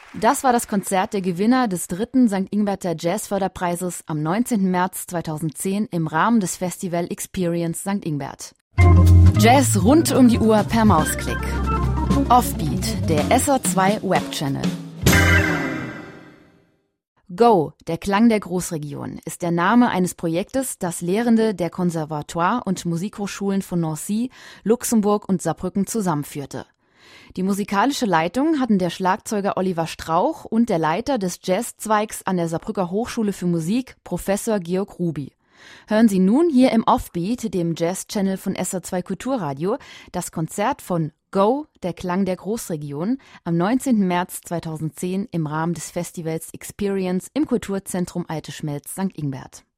Das war das Konzert der Gewinner des 3. St. Ingberter Jazzförderpreises am 19. März 2010 im Rahmen des Festival Experience St. Ingbert. Jazz rund um die Uhr per Mausklick. Offbeat, der SR2 Webchannel. Go, der Klang der Großregion, ist der Name eines Projektes, das Lehrende der Konservatoire und Musikhochschulen von Nancy, Luxemburg und Saarbrücken zusammenführte. Die musikalische Leitung hatten der Schlagzeuger Oliver Strauch und der Leiter des Jazzzweigs an der Saarbrücker Hochschule für Musik, Professor Georg Ruby. Hören Sie nun hier im Offbeat, dem Jazz-Channel von SR2 Kulturradio, das Konzert von Go, der Klang der Großregion, am 19. März 2010 im Rahmen des Festivals Experience im Kulturzentrum Alte Schmelz St. Ingbert.